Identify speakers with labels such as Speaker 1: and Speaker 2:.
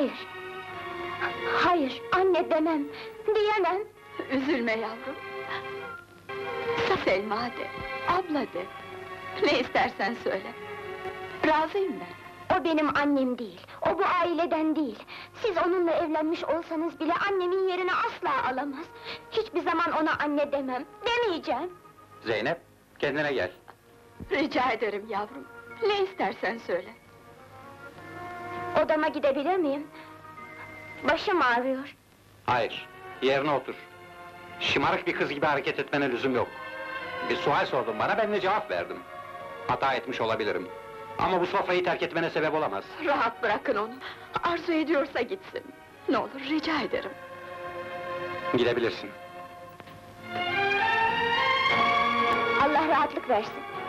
Speaker 1: Hayır! Hayır, anne demem, diyemem!
Speaker 2: Üzülme yavrum. Selma de, abla de. Ne istersen söyle. Razıyım ben.
Speaker 1: O benim annem değil, o bu aileden değil. Siz onunla evlenmiş olsanız bile annemin yerini asla alamaz. Hiçbir zaman ona anne demem, demeyeceğim!
Speaker 3: Zeynep, kendine gel.
Speaker 2: Rica ederim yavrum. Ne istersen söyle.
Speaker 1: Odama gidebilir miyim? Başım ağrıyor.
Speaker 3: Hayır, yerine otur. Şımarık bir kız gibi hareket etmene lüzum yok. Bir sual sordun bana, ben de cevap verdim. Hata etmiş olabilirim. Ama bu sofrayı terk etmene sebep olamaz.
Speaker 2: Rahat bırakın onu. Arzu ediyorsa gitsin. Ne olur rica ederim.
Speaker 3: Gidebilirsin.
Speaker 1: Allah rahatlık versin.